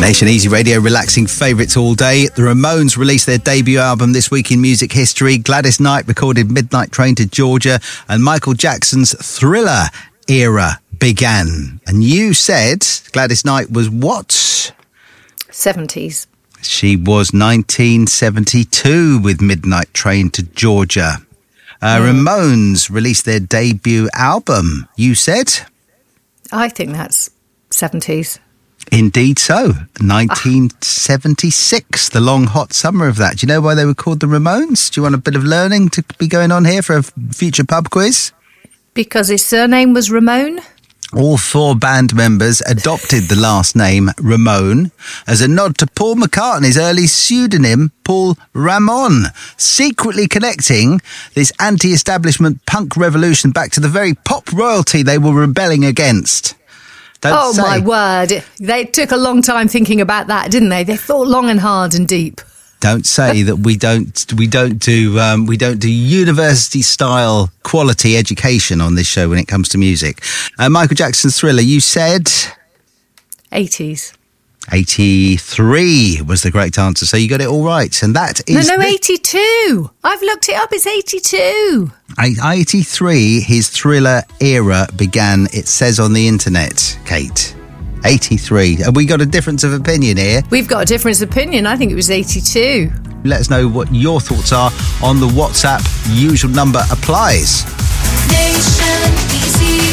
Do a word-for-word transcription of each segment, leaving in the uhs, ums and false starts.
Nation Easy Radio, relaxing favourites all day. The Ramones released their debut album this week in music history. Gladys Knight recorded Midnight Train to Georgia, and Michael Jackson's Thriller era began. And you said Gladys Knight was what? seventies. She was nineteen seventy-two with Midnight Train to Georgia. Uh, mm. Ramones released their debut album. You said? I think that's seventies. Indeed so. nineteen seventy-six, the long hot summer of that. Do you know why they were called the Ramones? Do you want a bit of learning to be going on here for a future pub quiz? Because his surname was Ramone? All four band members adopted the last name Ramone as a nod to Paul McCartney's early pseudonym, Paul Ramon, secretly connecting this anti-establishment punk revolution back to the very pop royalty they were rebelling against. Don't oh, say. My word. They took a long time thinking about that, didn't they? They thought long and hard and deep. Don't say that we don't we don't do um, we don't do university style quality education on this show when it comes to music. Uh, Michael Jackson's Thriller, you said eighties. eighty-three was the correct answer, so you got it all right. And that is no, no, the... eighty-two. I've looked it up. It's eighty-two. eighty-three. His Thriller era began. It says on the internet, Kate. eighty-three. Have we got a difference of opinion here? We've got a difference of opinion. I think it was eighty-two. Let us know what your thoughts are on the WhatsApp. Usual number applies. Nation Easy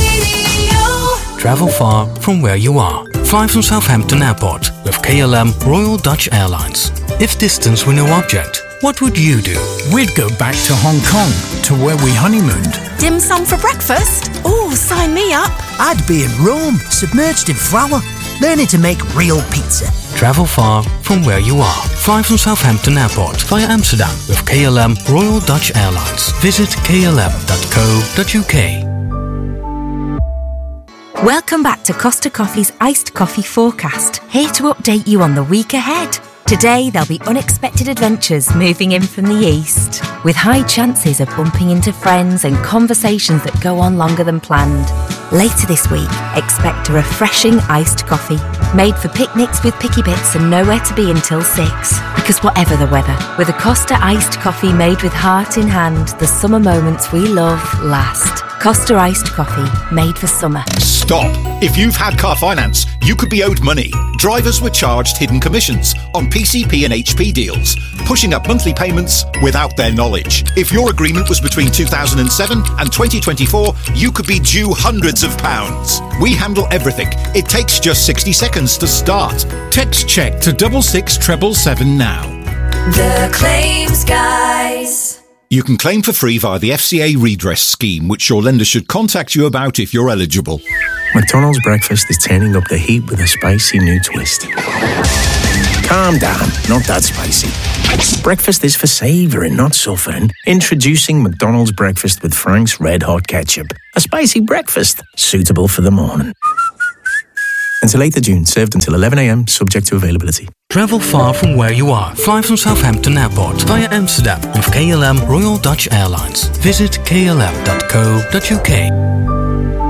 Radio. Travel far from where you are. Fly from Southampton Airport with K L M Royal Dutch Airlines. If distance were no object, what would you do? We'd go back to Hong Kong, to where we honeymooned. Dim sum for breakfast? Oh, sign me up. I'd be in Rome, submerged in flour, learning to make real pizza. Travel far from where you are. Fly from Southampton Airport via Amsterdam with K L M Royal Dutch Airlines. Visit k l m dot co dot u k. Welcome back to Costa Coffee's Iced Coffee Forecast, here to update you on the week ahead. Today, there'll be unexpected adventures moving in from the east, with high chances of bumping into friends and conversations that go on longer than planned. Later this week, expect a refreshing iced coffee, made for picnics with picky bits and nowhere to be until six. Because whatever the weather, with a Costa iced coffee made with heart in hand, the summer moments we love last. Costa iced coffee, made for summer. Stop! If you've had car finance, you could be owed money. Drivers were charged hidden commissions on P C P and H P deals, pushing up monthly payments without their knowledge. If your agreement was between two thousand seven and twenty twenty-four, you could be due hundreds of pounds. We handle everything. It takes just sixty seconds to start. Text check to double six treble seven now. The Claims Guys. You can claim for free via the F C A redress scheme, which your lender should contact you about if you're eligible. McDonald's breakfast is turning up the heat with a spicy new twist. Calm down, not that spicy. Breakfast is for savouring, not suffering. Introducing McDonald's breakfast with Frank's Red Hot Ketchup. A spicy breakfast, suitable for the morning. Until eighth of June, served until eleven a m, subject to availability. Travel far from where you are. Fly from Southampton Airport via Amsterdam with K L M Royal Dutch Airlines. Visit k l m dot co dot u k.